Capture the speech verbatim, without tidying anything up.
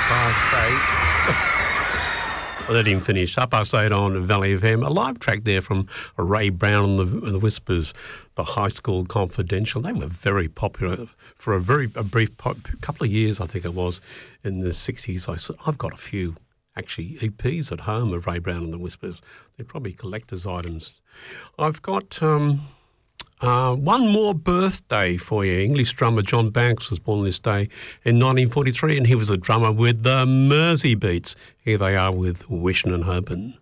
past eight. Let him finish. Half past eight on Valley F M. A live track there from Ray Brown and the, the Whispers, the High School Confidential. They were very popular for a very a brief po- couple of years, I think it was, in the sixties. I, I've got a few, actually, E Ps at home of Ray Brown and the Whispers. They're probably collector's items. I've got... Um, Uh, one more birthday for you. English drummer John Banks was born this day in nineteen forty-three, and he was a drummer with the Mersey Beats. Here they are with Wishin' and Hopin'.